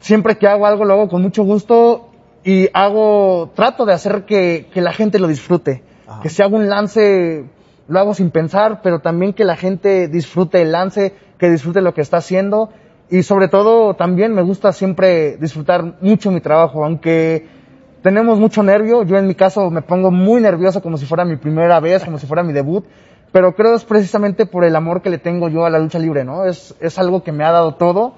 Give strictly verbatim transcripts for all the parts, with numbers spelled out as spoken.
siempre que hago algo lo hago con mucho gusto y hago, trato de hacer que, que la gente lo disfrute. Ajá. Que si hago un lance, lo hago sin pensar, pero también que la gente disfrute el lance, que disfrute lo que está haciendo. Y sobre todo, también me gusta siempre disfrutar mucho mi trabajo, aunque tenemos mucho nervio. Yo en mi caso me pongo muy nervioso como si fuera mi primera vez, como si fuera mi debut. Pero creo es precisamente por el amor que le tengo yo a la lucha libre, ¿no? Es, es algo que me ha dado todo.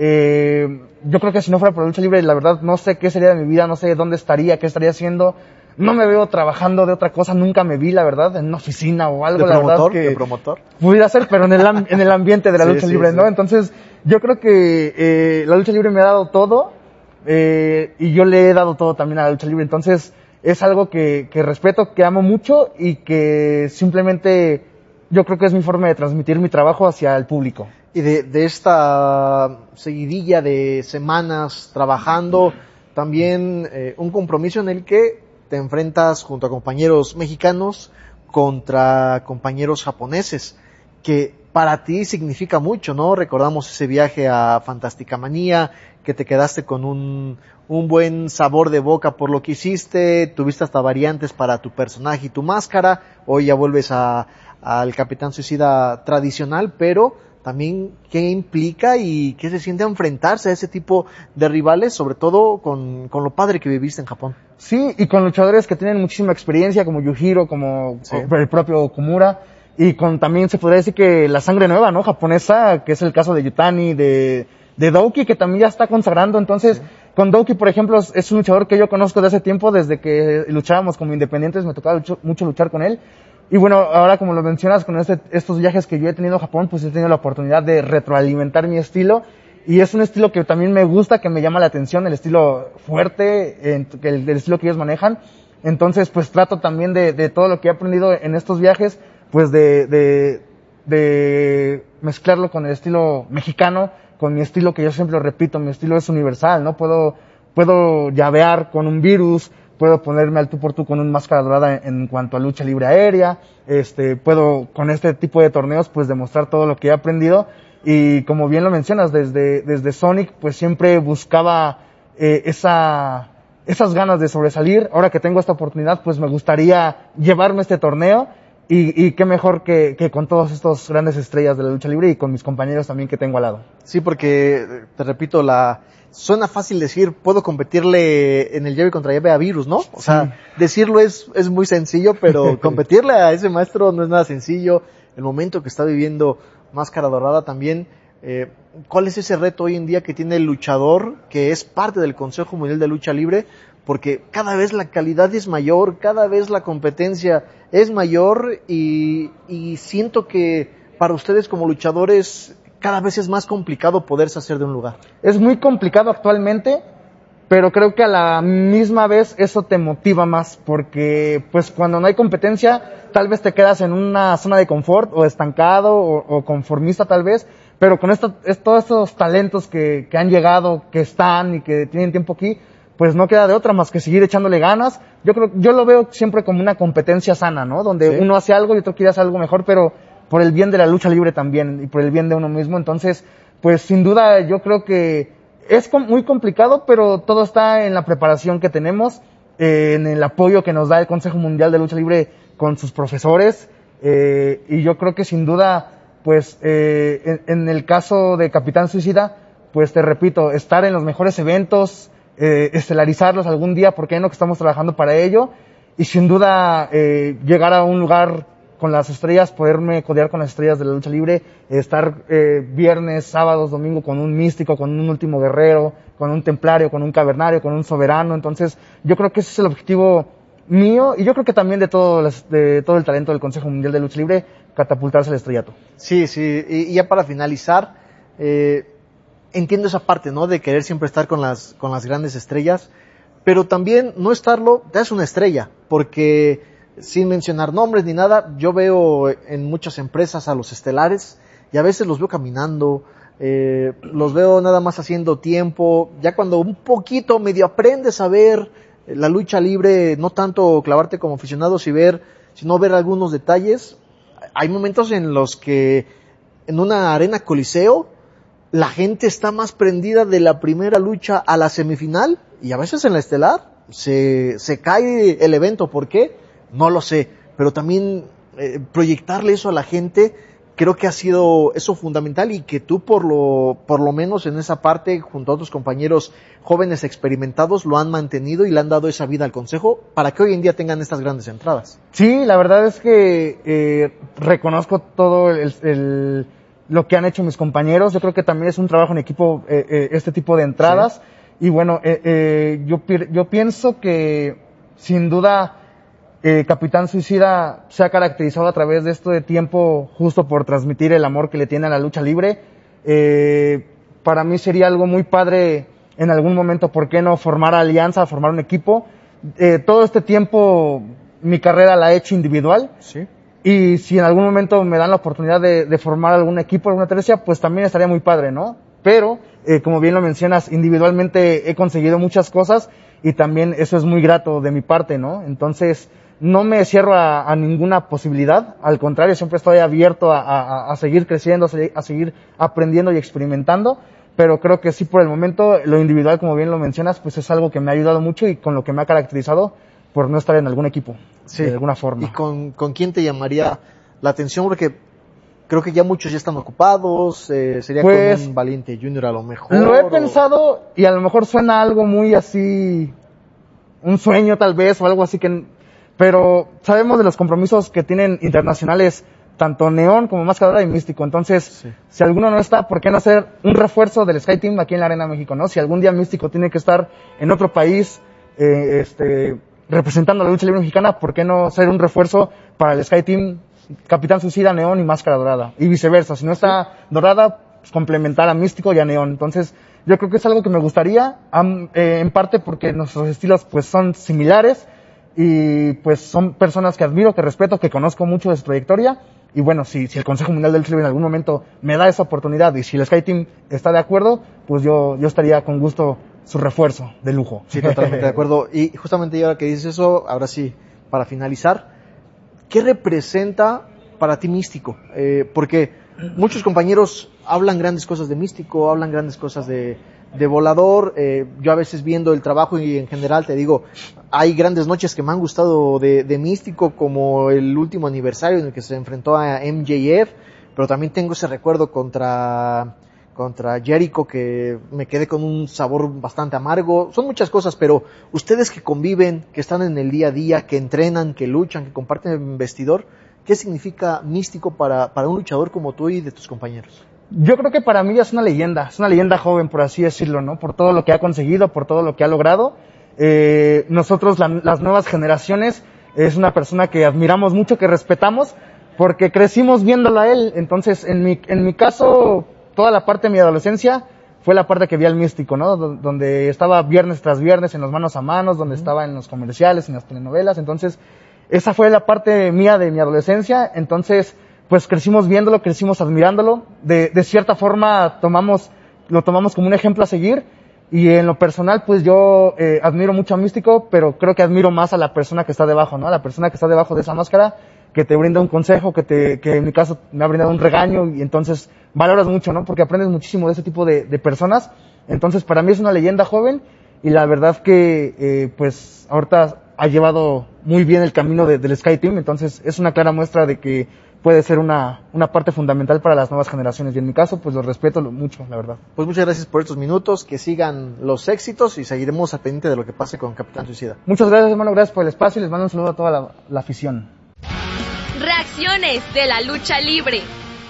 Eh, yo creo que si no fuera por la lucha libre, la verdad no sé qué sería de mi vida, no sé dónde estaría, qué estaría haciendo. No me veo trabajando de otra cosa, nunca me vi, la verdad, en una oficina o algo, ¿De la promotor? verdad que ¿De promotor? pudiera ser, pero en el, en el ambiente de la sí, lucha sí, libre, sí. ¿no? Entonces, yo creo que eh, la lucha libre me ha dado todo, eh, y yo le he dado todo también a la lucha libre. Entonces, es algo que, que respeto, que amo mucho y que simplemente yo creo que es mi forma de transmitir mi trabajo hacia el público. Y de, de esta seguidilla de semanas trabajando, también eh, un compromiso en el que te enfrentas junto a compañeros mexicanos contra compañeros japoneses, que para ti significa mucho, ¿no? Recordamos ese viaje a Fantástica Manía, que te quedaste con un, un buen sabor de boca por lo que hiciste, tuviste hasta variantes para tu personaje y tu máscara, hoy ya vuelves a, al Capitán Suicida tradicional, pero también qué implica y qué se siente enfrentarse a ese tipo de rivales, sobre todo con, con lo padre que viviste en Japón. Sí, y con luchadores que tienen muchísima experiencia, como Yujiro, como sí. el propio Okumura, y con también se podría decir que la sangre nueva, ¿no? Japonesa, que es el caso de Yutani, de, de Douki, que también ya está consagrando. Entonces, sí. con Douki, por ejemplo, es un luchador que yo conozco de hace tiempo, desde que luchábamos como independientes, me tocaba mucho, mucho luchar con él. Y bueno, ahora como lo mencionas, con este, estos viajes que yo he tenido a Japón, pues he tenido la oportunidad de retroalimentar mi estilo. Y es un estilo que también me gusta, que me llama la atención, el estilo fuerte, el, el estilo que ellos manejan. Entonces, pues trato también de, de todo lo que he aprendido en estos viajes, pues de, de, de mezclarlo con el estilo mexicano, con mi estilo que yo siempre lo repito, mi estilo es universal, ¿no? Puedo, puedo llavear con un virus, puedo ponerme al tú por tú con un máscara dorada en, en cuanto a lucha libre aérea, este, puedo con este tipo de torneos pues demostrar todo lo que he aprendido. Y como bien lo mencionas, desde, desde Sonic, pues siempre buscaba eh, esa, esas ganas de sobresalir. Ahora que tengo esta oportunidad, pues me gustaría llevarme este torneo y, y qué mejor que, que con todos estos grandes estrellas de la lucha libre y con mis compañeros también que tengo al lado. Sí, porque, te repito, la suena fácil decir, puedo competirle en el llave contra llave a Virus, ¿no? O sea, sí. decirlo es, es muy sencillo, pero competirle a ese maestro no es nada sencillo. El momento que está viviendo Máscara Dorada también, eh, ¿cuál es ese reto hoy en día que tiene el luchador, que es parte del Consejo Mundial de Lucha Libre? Porque cada vez la calidad es mayor, cada vez la competencia es mayor y, y siento que para ustedes como luchadores cada vez es más complicado poderse hacer de un lugar. Es muy complicado actualmente, pero creo que a la misma vez eso te motiva más, porque pues cuando no hay competencia tal vez te quedas en una zona de confort o estancado o, o conformista tal vez, pero con esto, es, todos estos talentos que, que han llegado, que están y que tienen tiempo aquí, pues no queda de otra más que seguir echándole ganas. Yo creo, yo lo veo siempre como una competencia sana, ¿no? Donde sí. uno hace algo y otro quiere hacer algo mejor, pero por el bien de la lucha libre también y por el bien de uno mismo. Entonces, pues sin duda yo creo que es muy complicado, pero todo está en la preparación que tenemos, eh, en el apoyo que nos da el Consejo Mundial de Lucha Libre con sus profesores, eh, y yo creo que sin duda, pues, eh, en, en el caso de Capitán Suicida, pues te repito, estar en los mejores eventos, eh, estelarizarlos algún día, porque no que estamos trabajando para ello, y sin duda eh, llegar a un lugar con las estrellas, poderme codear con las estrellas de la lucha libre, estar eh, viernes, sábados, domingo con un místico, con un último guerrero, con un templario, con un cavernario, con un soberano. Entonces yo creo que ese es el objetivo mío y yo creo que también de todo, las, de todo el talento del Consejo Mundial de Lucha Libre, catapultarse al estrellato. Sí, sí, y ya para finalizar, eh, entiendo esa parte, ¿no? De querer siempre estar con las, con las grandes estrellas, pero también no estarlo, te hace una estrella, porque sin mencionar nombres ni nada, yo veo en muchas empresas a los estelares y a veces los veo caminando, eh, los veo nada más haciendo tiempo, ya cuando un poquito medio aprendes a ver la lucha libre, no tanto clavarte como aficionado, si ver, sino ver algunos detalles, hay momentos en los que en una arena coliseo la gente está más prendida de la primera lucha a la semifinal y a veces en la estelar se, se cae el evento. ¿Por qué? No lo sé, pero también eh, proyectarle eso a la gente, creo que ha sido eso fundamental y que tú por lo, por lo menos en esa parte, junto a otros compañeros jóvenes experimentados, lo han mantenido y le han dado esa vida al consejo para que hoy en día tengan estas grandes entradas. Sí, la verdad es que eh, reconozco todo el, el, lo que han hecho mis compañeros. Yo creo que también es un trabajo en equipo eh, eh, este tipo de entradas. Sí. Y bueno, eh, eh, yo, yo pienso que sin duda Eh, Capitán Suicida se ha caracterizado a través de esto de tiempo justo por transmitir el amor que le tiene a la lucha libre. Eh, para mí sería algo muy padre en algún momento, ¿por qué no formar alianza, formar un equipo? Eh, todo este tiempo mi carrera la he hecho individual. Sí. Y si en algún momento me dan la oportunidad de, de formar algún equipo, alguna tercia, pues también estaría muy padre, ¿no? Pero, eh, como bien lo mencionas, individualmente he conseguido muchas cosas y también eso es muy grato de mi parte, ¿no? Entonces, no me cierro a, a ninguna posibilidad, al contrario, siempre estoy abierto a, a, a seguir creciendo, a seguir aprendiendo y experimentando, pero creo que sí, por el momento, lo individual, como bien lo mencionas, pues es algo que me ha ayudado mucho y con lo que me ha caracterizado por no estar en algún equipo, sí, de alguna forma. ¿Y con, con quién te llamaría la atención? Porque creo que ya muchos ya están ocupados, eh, sería pues, con un Valiente Junior a lo mejor. Lo he o... pensado y a lo mejor suena algo muy así, un sueño tal vez o algo así que... Pero sabemos de los compromisos que tienen internacionales tanto Neón como Máscara Dorada y Místico. Entonces, sí. Si alguno no está, ¿por qué no hacer un refuerzo del Sky Team aquí en la Arena México, no? Si algún día Místico tiene que estar en otro país, eh, este, representando a la lucha libre mexicana, ¿por qué no hacer un refuerzo para el Sky Team, Capitán Suicida, Neón y Máscara Dorada? Y viceversa, si no está sí. Dorada, pues complementar a Místico y a Neón. Entonces, yo creo que es algo que me gustaría, um, eh, en parte porque nuestros estilos pues son similares, y pues son personas que admiro, que respeto, que conozco mucho de su trayectoria, y bueno, si, si el Consejo Mundial del Lucha Libre en algún momento me da esa oportunidad, y si el Sky Team está de acuerdo, pues yo, yo estaría con gusto su refuerzo de lujo. Sí, totalmente de acuerdo, y justamente ahora que dices eso, ahora sí, para finalizar, ¿qué representa para ti Místico? Eh, porque muchos compañeros hablan grandes cosas de Místico, hablan grandes cosas de... de Volador, eh, yo a veces viendo el trabajo y en general te digo, hay grandes noches que me han gustado de, de Místico, como el último aniversario en el que se enfrentó a M J F, pero también tengo ese recuerdo contra, contra Jericho que me quedé con un sabor bastante amargo. Son muchas cosas, pero ustedes que conviven, que están en el día a día, que entrenan, que luchan, que comparten el vestidor, ¿qué significa Místico para, para un luchador como tú y de tus compañeros? Yo creo que para mí ya es una leyenda, es una leyenda joven, por así decirlo, ¿no? Por todo lo que ha conseguido, por todo lo que ha logrado. Eh, nosotros, la, las nuevas generaciones, es una persona que admiramos mucho, que respetamos, porque crecimos viéndolo a él. Entonces, en mi, en mi caso, toda la parte de mi adolescencia fue la parte que vi al Místico, ¿no? D- donde estaba viernes tras viernes en los manos a manos, donde uh-huh. estaba en los comerciales, en las telenovelas. Entonces, esa fue la parte mía de mi adolescencia. Entonces, pues crecimos viéndolo, crecimos admirándolo, de, de cierta forma tomamos, lo tomamos como un ejemplo a seguir, y en lo personal pues yo eh, admiro mucho a Místico, pero creo que admiro más a la persona que está debajo, ¿no? A la persona que está debajo de esa máscara, que te brinda un consejo, que te, que en mi caso me ha brindado un regaño, y entonces valoras mucho, ¿no? Porque aprendes muchísimo de ese tipo de, de personas. Entonces para mí es una leyenda joven, y la verdad que eh, pues ahorita ha llevado muy bien el camino de, del Sky Team, entonces es una clara muestra de que puede ser una, una parte fundamental para las nuevas generaciones, y en mi caso pues lo respeto mucho, la verdad. Pues muchas gracias por estos minutos, que sigan los éxitos y seguiremos al pendiente de lo que pase con Capitán Suicida. Muchas gracias, hermano, gracias por el espacio y les mando un saludo a toda la, la afición. Reacciones de la lucha libre.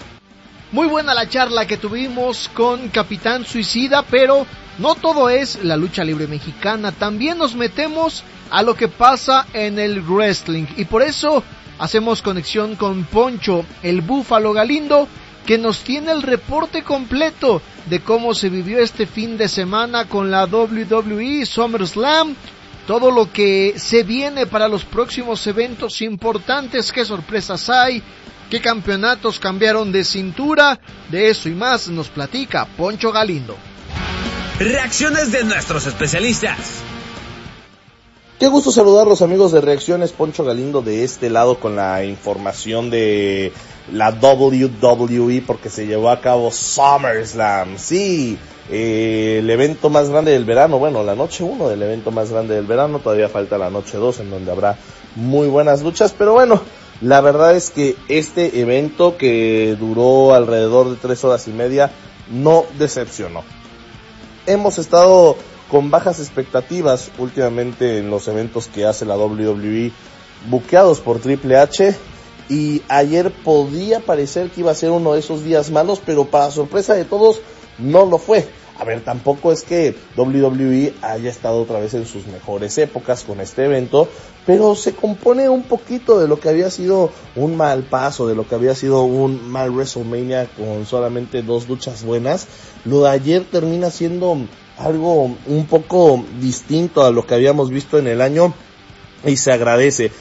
Muy buena la charla que tuvimos con Capitán Suicida, pero no todo es la lucha libre mexicana, también nos metemos a lo que pasa en el wrestling, y por eso hacemos conexión con Poncho, el Búfalo Galindo, que nos tiene el reporte completo de cómo se vivió este fin de semana con la doble u doble u E SummerSlam, todo lo que se viene para los próximos eventos importantes, qué sorpresas hay, qué campeonatos cambiaron de cintura, de eso y más nos platica Poncho Galindo. Reacciones de nuestros especialistas. Qué gusto saludarlos, amigos de Reacciones. Poncho Galindo de este lado con la información de la doble u doble u E, porque se llevó a cabo SummerSlam. Sí, eh, el evento más grande del verano, bueno, la noche uno del evento más grande del verano. Todavía falta la noche dos, en donde habrá muy buenas luchas, pero bueno, la verdad es que este evento, que duró alrededor de tres horas y media, no decepcionó. Hemos estado con bajas expectativas últimamente en los eventos que hace la doble u doble u E, buqueados por Triple H, y ayer podía parecer que iba a ser uno de esos días malos, pero para sorpresa de todos, no lo fue. A ver, tampoco es que doble u doble u E haya estado otra vez en sus mejores épocas con este evento, pero se compone un poquito de lo que había sido un mal paso, de lo que había sido un mal WrestleMania con solamente dos luchas buenas. Lo de ayer termina siendo algo un poco distinto a lo que habíamos visto en el año, y se agradece.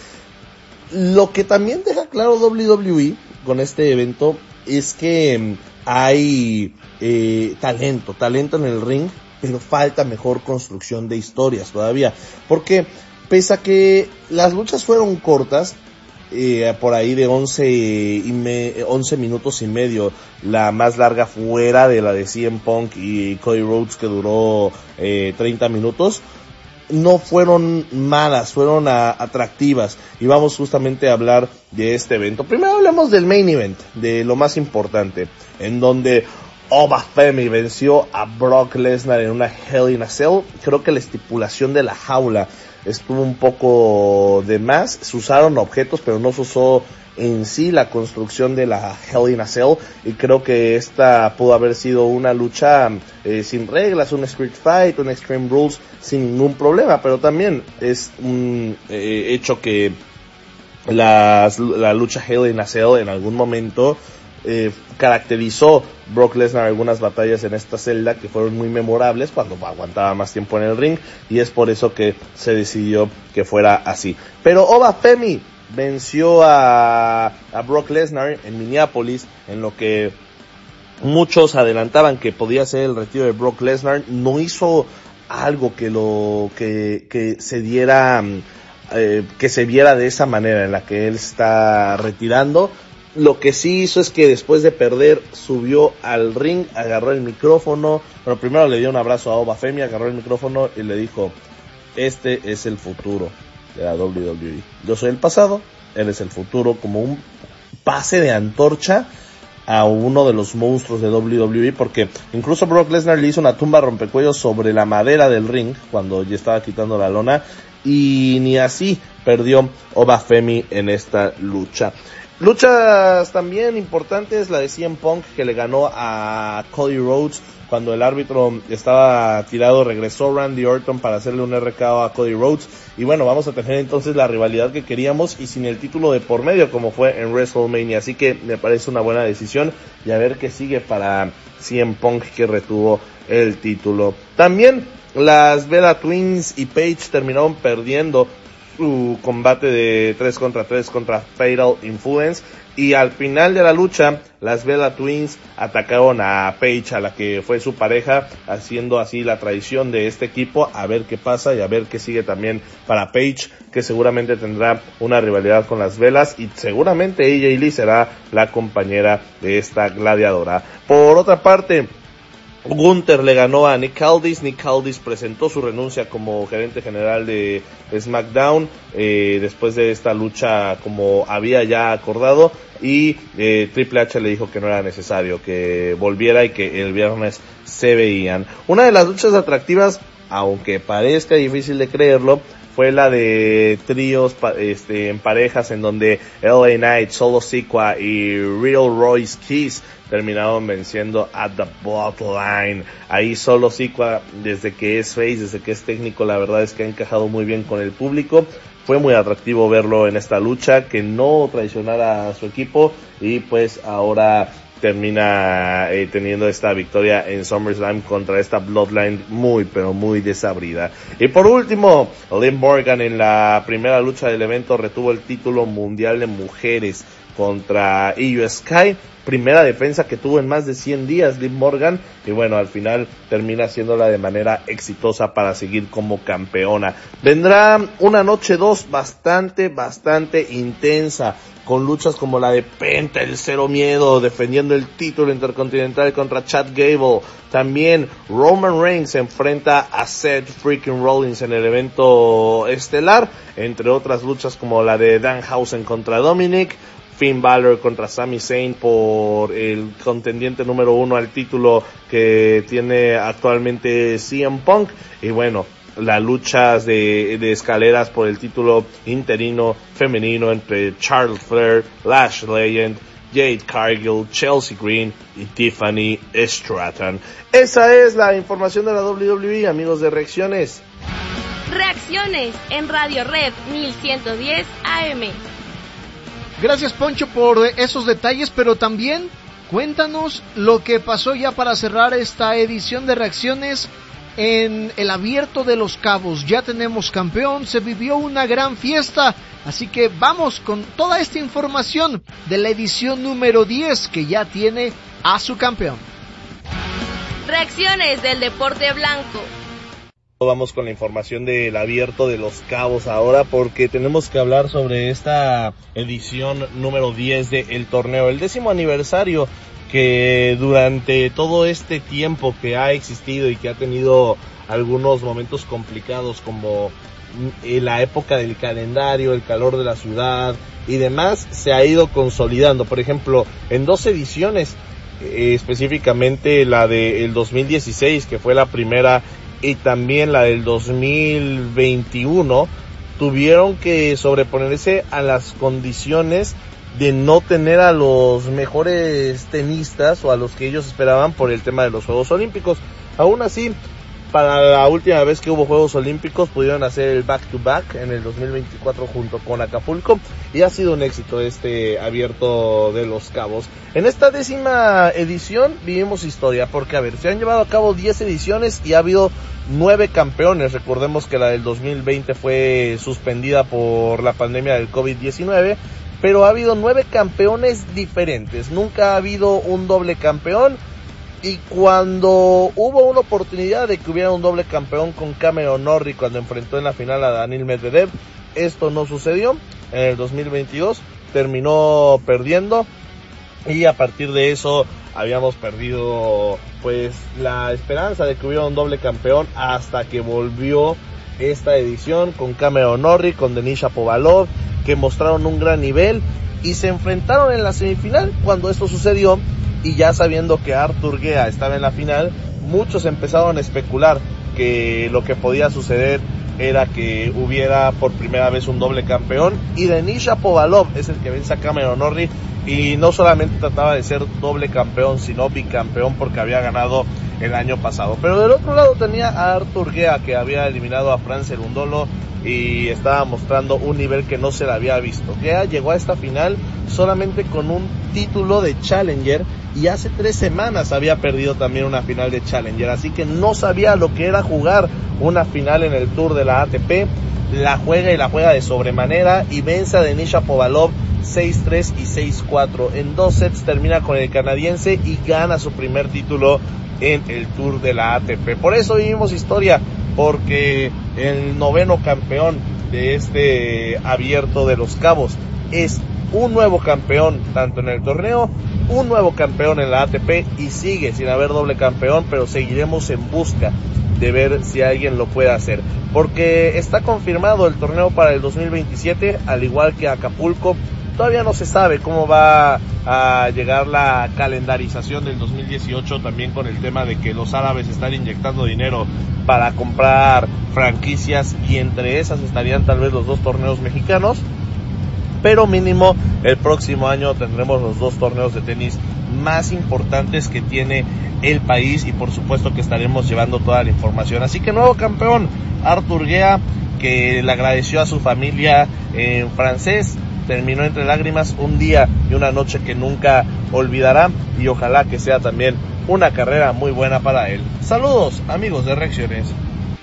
Lo que también deja claro doble u doble u E con este evento es que hay eh, talento, talento en el ring, pero falta mejor construcción de historias todavía, porque pese a que las luchas fueron cortas, eh, por ahí de once, y me, once minutos y medio, la más larga fuera de la de C M Punk y Cody Rhodes, que duró eh, treinta minutos, no fueron malas, fueron a, atractivas, y vamos justamente a hablar de este evento. Primero hablemos del main event, de lo más importante, en donde Obafemi venció a Brock Lesnar en una Hell in a Cell. Creo que la estipulación de la jaula estuvo un poco de más. Se usaron objetos, pero no se usó en sí la construcción de la Hell in a Cell, y creo que esta pudo haber sido una lucha eh, sin reglas, un Street Fight, un Extreme Rules sin ningún problema, pero también es un eh, hecho que las, la lucha Hell in a Cell en algún momento eh, caracterizó Brock Lesnar algunas batallas en esta celda que fueron muy memorables cuando aguantaba más tiempo en el ring, y es por eso que se decidió que fuera así. Pero Obafemi venció a, a Brock Lesnar en Minneapolis, en lo que muchos adelantaban que podía ser el retiro de Brock Lesnar. No hizo algo que lo que, que se diera eh, que se viera de esa manera en la que él está retirando. Lo que sí hizo es que después de perder subió al ring, agarró el micrófono, bueno, primero le dio un abrazo a Obafemi, agarró el micrófono y le dijo: este es el futuro de la doble u doble u E. Yo soy el pasado, él es el futuro, como un pase de antorcha a uno de los monstruos de doble u doble u E, porque incluso Brock Lesnar le hizo una tumba rompecuellos sobre la madera del ring cuando ya estaba quitando la lona, y ni así perdió Obafemi en esta lucha. Luchas también importantes, la de C M Punk, que le ganó a Cody Rhodes cuando el árbitro estaba tirado. Regresó Randy Orton para hacerle un R K O a Cody Rhodes, y bueno, vamos a tener entonces la rivalidad que queríamos, y sin el título de por medio como fue en WrestleMania, así que me parece una buena decisión, y a ver qué sigue para C M Punk, que retuvo el título. También las Bella Twins y Paige terminaron perdiendo su combate de tres contra tres contra Fatal Influence, y al final de la lucha las Bella Twins atacaron a Paige, a la que fue su pareja, haciendo así la traición de este equipo. A ver qué pasa y a ver qué sigue también para Paige, que seguramente tendrá una rivalidad con las Velas, y seguramente A J Lee será la compañera de esta gladiadora. Por otra parte, Gunther le ganó a Nick Aldis. Nick Aldis presentó su renuncia como gerente general de SmackDown eh, después de esta lucha, como había ya acordado, y eh, Triple H le dijo que no era necesario, que volviera y que el viernes se veían. Una de las luchas atractivas, aunque parezca difícil de creerlo, fue la de tríos este, en parejas, en donde L A Knight, Solo Sikoa y Real Royce Keys terminaron venciendo a The Bloodline. Ahí Solo Sikoa, desde que es face, desde que es técnico, la verdad es que ha encajado muy bien con el público. Fue muy atractivo verlo en esta lucha, que no traicionara a su equipo, y pues ahora termina eh, teniendo esta victoria en SummerSlam contra esta Bloodline muy pero muy desabrida. Y por último, Liv Morgan en la primera lucha del evento retuvo el título mundial de mujeres contra Io Sky. primera defensa que tuvo en más de cien días Liv Morgan, y bueno, al final termina haciéndola de manera exitosa para seguir como campeona. Vendrá una noche dos bastante, bastante intensa, con luchas como la de Penta, el Cero Miedo, defendiendo el título intercontinental contra Chad Gable. También Roman Reigns se enfrenta a Seth freaking Rollins en el evento estelar, entre otras luchas como la de Danhausen contra Dominic, Finn Balor contra Sami Zayn por el contendiente número uno al título que tiene actualmente C M Punk, y bueno, las luchas de, de escaleras por el título interino femenino entre Charlotte Flair, Lash Legend, Jade Cargill, Chelsea Green y Tiffany Stratton. Esa es la información de la doble u doble u E, amigos de Reacciones. Reacciones en Radio Red mil ciento diez A M. Gracias, Poncho, por esos detalles, pero también cuéntanos lo que pasó ya para cerrar esta edición de Reacciones en el Abierto de Los Cabos. Ya tenemos campeón, se vivió una gran fiesta, así que vamos con toda esta información de la edición número diez que ya tiene a su campeón. Reacciones del deporte blanco. Vamos con la información del Abierto de Los Cabos ahora, porque tenemos que hablar sobre esta edición número diez del torneo, el décimo aniversario, que durante todo este tiempo que ha existido y que ha tenido algunos momentos complicados como la época del calendario, el calor de la ciudad y demás, se ha ido consolidando. Por ejemplo, en dos ediciones, eh, específicamente la del dos mil dieciséis, que fue la primera, y también la del dos mil veintiuno, tuvieron que sobreponerse a las condiciones de no tener a los mejores tenistas o a los que ellos esperaban por el tema de los Juegos Olímpicos. Aún así, para la última vez que hubo Juegos Olímpicos pudieron hacer el back to back en el dos mil veinticuatro junto con Acapulco, y ha sido un éxito este Abierto de Los Cabos. En esta décima edición vivimos historia, porque a ver, se han llevado a cabo diez ediciones y ha habido nueve campeones. Recordemos que la del dos mil veinte fue suspendida por la pandemia del covid diecinueve, pero ha habido nueve campeones diferentes. Nunca ha habido un doble campeón, y cuando hubo una oportunidad de que hubiera un doble campeón con Cameron Norrie cuando enfrentó en la final a Daniil Medvedev, esto no sucedió. En el dos mil veintidós terminó perdiendo, y a partir de eso habíamos perdido pues la esperanza de que hubiera un doble campeón, hasta que volvió esta edición con Cameron Norrie, con Denis Shapovalov, que mostraron un gran nivel y se enfrentaron en la semifinal. Cuando esto sucedió, y ya sabiendo que Artur Guea estaba en la final, muchos empezaron a especular que lo que podía suceder era que hubiera por primera vez un doble campeón, y Denis Shapovalov es el que vence a Cameron Norrie, y no solamente trataba de ser doble campeón, sino bicampeón, porque había ganado el año pasado. Pero del otro lado tenía a Artur Guea, que había eliminado a Franz Cerundolo y estaba mostrando un nivel que no se le había visto. Guea llegó a esta final solamente con un título de Challenger, y hace tres semanas había perdido también una final de Challenger, así que no sabía lo que era jugar una final en el Tour de la A T P. La juega y la juega de sobremanera, y vence a Denis Shapovalov seis tres y seis cuatro. En dos sets termina con el canadiense y gana su primer título en el Tour de la A T P. Por eso vivimos historia, porque el noveno campeón de este Abierto de Los Cabos es un nuevo campeón tanto en el torneo, un nuevo campeón en la A T P, y sigue sin haber doble campeón, pero seguiremos en busca de ver si alguien lo puede hacer, porque está confirmado el torneo para el dos mil veintisiete, al igual que Acapulco. Todavía no se sabe cómo va a llegar la calendarización del dos mil dieciocho, también con el tema de que los árabes están inyectando dinero para comprar franquicias, y entre esas estarían tal vez los dos torneos mexicanos. Pero mínimo el próximo año tendremos los dos torneos de tenis más importantes que tiene el país, y por supuesto que estaremos llevando toda la información. Así que nuevo campeón, Artur Guea, que le agradeció a su familia en francés. Terminó entre lágrimas, un día y una noche que nunca olvidará, y ojalá que sea también una carrera muy buena para él. Saludos, amigos de Reacciones.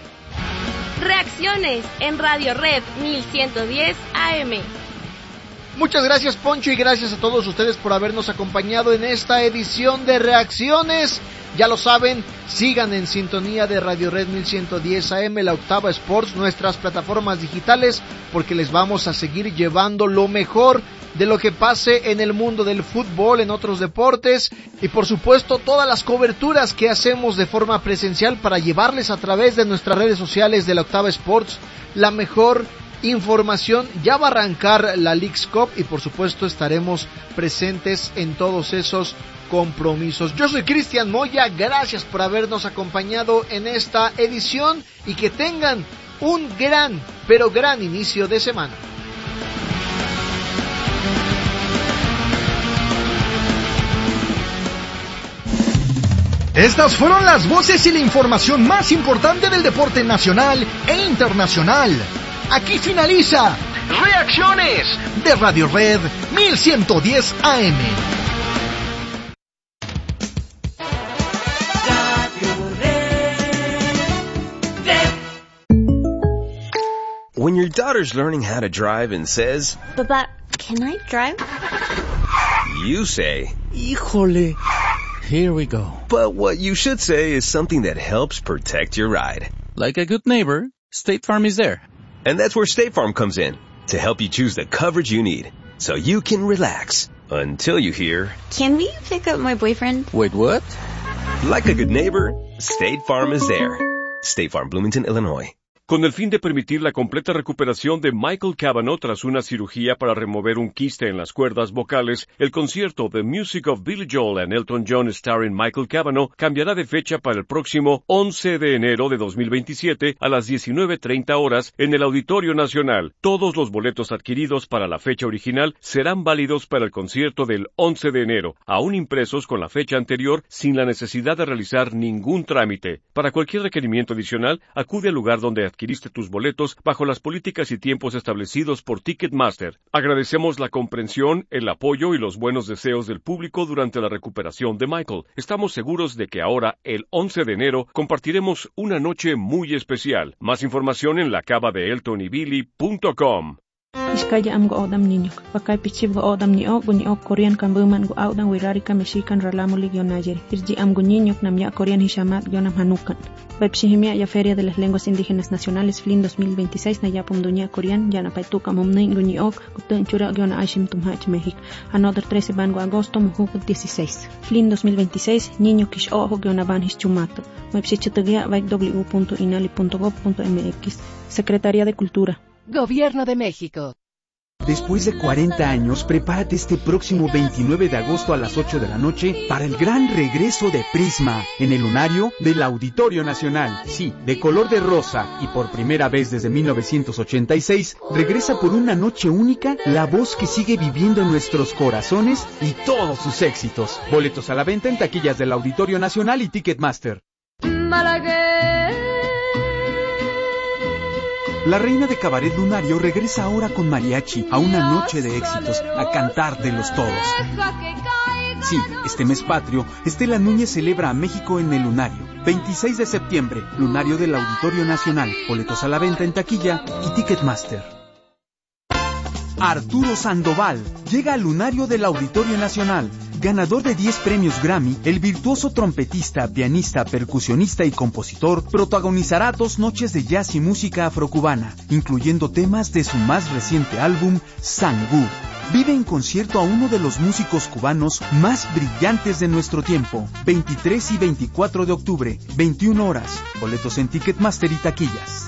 Reacciones en Radio Red mil ciento diez A M. Muchas gracias, Poncho, y gracias a todos ustedes por habernos acompañado en esta edición de Reacciones. Ya lo saben, sigan en sintonía de Radio Red mil ciento diez A M, la Octava Sports, nuestras plataformas digitales, porque les vamos a seguir llevando lo mejor de lo que pase en el mundo del fútbol, en otros deportes, y por supuesto todas las coberturas que hacemos de forma presencial para llevarles a través de nuestras redes sociales de la Octava Sports la mejor información. Ya va a arrancar la Leagues Cup y por supuesto estaremos presentes en todos esos compromisos. Yo soy Cristian Moya, gracias por habernos acompañado en esta edición y que tengan un gran, pero gran inicio de semana. Estas fueron las voces y la información más importante del deporte nacional e internacional. Aquí finaliza Reacciones de Radio Red mil ciento diez A M. When your daughter's learning how to drive and says, Papa, can I drive? You say, Híjole. Here we go. But what you should say is something that helps protect your ride. Like a good neighbor, State Farm is there. And that's where State Farm comes in, to help you choose the coverage you need, so you can relax until you hear, Can we pick up my boyfriend? Wait, what? Like a good neighbor, State Farm is there. State Farm, Bloomington, Illinois. Con el fin de permitir la completa recuperación de Michael Cavanaugh tras una cirugía para remover un quiste en las cuerdas vocales, el concierto The Music of Billy Joel and Elton John starring Michael Cavanaugh cambiará de fecha para el próximo once de enero de dos mil veintisiete a las diecinueve treinta horas en el Auditorio Nacional. Todos los boletos adquiridos para la fecha original serán válidos para el concierto del once de enero, aún impresos con la fecha anterior sin la necesidad de realizar ningún trámite. Para cualquier requerimiento adicional, acude al lugar donde adquiriste tus boletos bajo las políticas y tiempos establecidos por Ticketmaster. Agradecemos la comprensión, el apoyo y los buenos deseos del público durante la recuperación de Michael. Estamos seguros de que ahora, el once de enero, compartiremos una noche muy especial. Más información en la cava de elton y billy punto com. Iskaya am go odam niño. Pakay pichib go odam ni o guni o Korean kan buman go audan wirari ka mexican ralamu ligyo nayer. Irji am go niño nam ya Korean hishamat yo nam hanukan. Pepsihimia ya Feria de las Lenguas Indígenas Nacionales Flin dos mil veintiséis na yapum dunia Korean ya na paituka momne guni ok gutun chura yo na aishim tumhach México. Another trece bango agosto mujuk dieciséis. Flin dos mil veintiséis niño kish o yo na ban hischumato. Mepsichitagia vai w punto inali punto gov punto m x. Secretaría de Cultura. Gobierno de México. Después de cuarenta años, prepárate este próximo veintinueve de agosto a las ocho de la noche para el gran regreso de Prisma en el lunario del Auditorio Nacional. Sí, de color de rosa y por primera vez desde mil novecientos ochenta y seis, regresa por una noche única la voz que sigue viviendo en nuestros corazones y todos sus éxitos. Boletos a la venta en taquillas del Auditorio Nacional y Ticketmaster. La reina de cabaret lunario regresa ahora con mariachi a una noche de éxitos, a cantar de los todos. Sí, este mes patrio, Estela Núñez celebra a México en el lunario. veintiséis de septiembre, lunario del Auditorio Nacional. Boletos a la venta en taquilla y Ticketmaster. Arturo Sandoval llega al lunario del Auditorio Nacional. Ganador de diez premios Grammy, el virtuoso trompetista, pianista, percusionista y compositor protagonizará dos noches de jazz y música afrocubana, incluyendo temas de su más reciente álbum, Sangú. Vive en concierto a uno de los músicos cubanos más brillantes de nuestro tiempo. veintitrés y veinticuatro de octubre, veintiuna horas. Boletos en Ticketmaster y taquillas.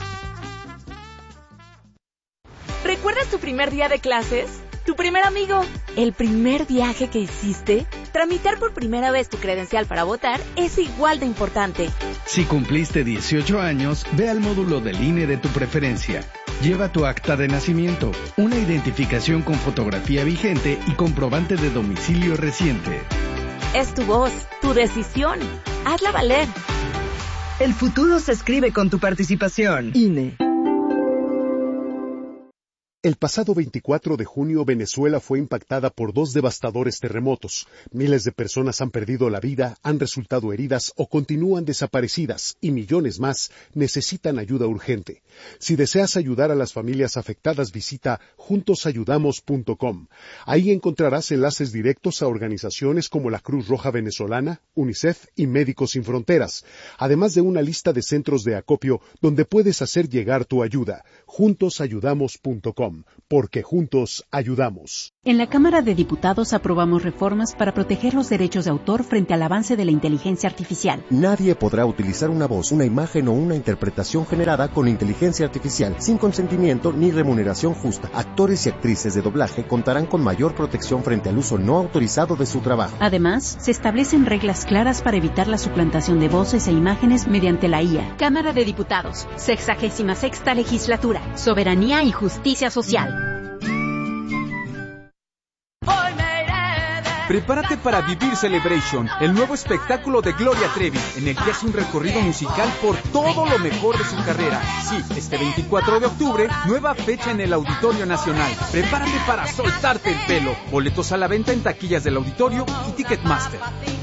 ¿Recuerdas tu primer día de clases? ¿Tu primer amigo? ¿El primer viaje que hiciste? Tramitar por primera vez tu credencial para votar es igual de importante. Si cumpliste dieciocho años, ve al módulo del I N E de tu preferencia. Lleva tu acta de nacimiento, una identificación con fotografía vigente y comprobante de domicilio reciente. Es tu voz, tu decisión. Hazla valer. El futuro se escribe con tu participación. I N E. El pasado veinticuatro de junio, Venezuela fue impactada por dos devastadores terremotos. Miles de personas han perdido la vida, han resultado heridas o continúan desaparecidas, y millones más necesitan ayuda urgente. Si deseas ayudar a las familias afectadas, visita juntos ayudamos punto com. Ahí encontrarás enlaces directos a organizaciones como la Cruz Roja Venezolana, UNICEF y Médicos Sin Fronteras, además de una lista de centros de acopio donde puedes hacer llegar tu ayuda. juntos ayudamos punto com. Porque juntos ayudamos. En la Cámara de Diputados aprobamos reformas para proteger los derechos de autor frente al avance de la inteligencia artificial. Nadie podrá utilizar una voz, una imagen o una interpretación generada con inteligencia artificial sin consentimiento ni remuneración justa. Actores y actrices de doblaje contarán con mayor protección frente al uso no autorizado de su trabajo. Además, se establecen reglas claras para evitar la suplantación de voces e imágenes mediante la I A. Cámara de Diputados, sexagésima sexta legislatura, soberanía y justicia social. Prepárate para vivir Celebration, el nuevo espectáculo de Gloria Trevi, en el que hace un recorrido musical por todo lo mejor de su carrera. Sí, este veinticuatro de octubre, nueva fecha en el Auditorio Nacional. Prepárate para soltarte el pelo. Boletos a la venta en taquillas del auditorio y Ticketmaster.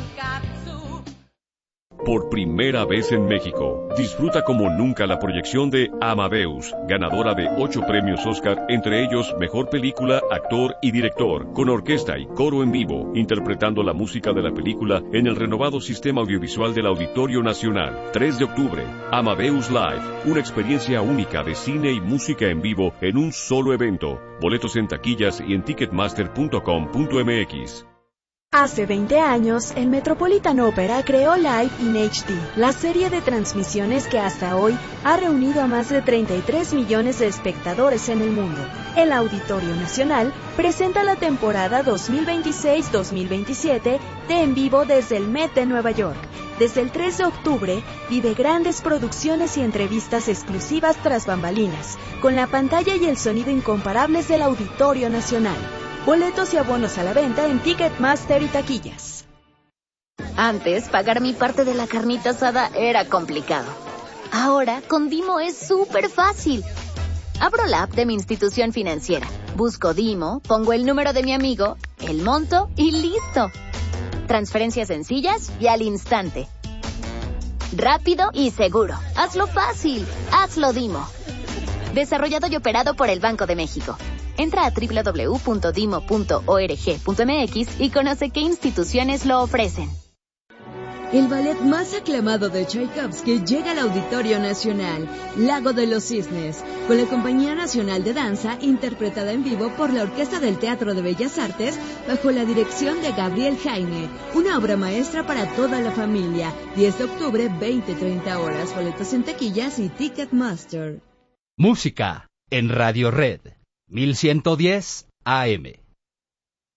Por primera vez en México, disfruta como nunca la proyección de Amadeus, ganadora de ocho premios Oscar, entre ellos Mejor Película, Actor y Director, con orquesta y coro en vivo, interpretando la música de la película en el renovado sistema audiovisual del Auditorio Nacional. tres de octubre, Amadeus Live, una experiencia única de cine y música en vivo en un solo evento. Boletos en taquillas y en ticketmaster punto com punto m x. Hace veinte años, el Metropolitan Opera creó Live in H D, la serie de transmisiones que hasta hoy ha reunido a más de treinta y tres millones de espectadores en el mundo. El Auditorio Nacional presenta la temporada dos mil veintiséis dos mil veintisiete de En Vivo desde el Met de Nueva York. Desde el tres de octubre, vive grandes producciones y entrevistas exclusivas tras bambalinas, con la pantalla y el sonido incomparables del Auditorio Nacional. Boletos y abonos a la venta en Ticketmaster y taquillas. Antes, pagar mi parte de la carnita asada era complicado. Ahora, con Dimo es súper fácil. Abro la app de mi institución financiera, busco Dimo, pongo el número de mi amigo, el monto y listo. Transferencias sencillas y al instante. Rápido y seguro. Hazlo fácil. Hazlo Dimo. Desarrollado y operado por el Banco de México. Entra a doble u doble u doble u punto dimo punto org punto m x y conoce qué instituciones lo ofrecen. El ballet más aclamado de Tchaikovsky llega al Auditorio Nacional, Lago de los Cisnes, con la Compañía Nacional de Danza, interpretada en vivo por la Orquesta del Teatro de Bellas Artes, bajo la dirección de Gabriel Jaime. Una obra maestra para toda la familia. diez de octubre, veinte treinta horas. Boletos en taquillas y Ticketmaster. Música en Radio Red. mil ciento diez A M.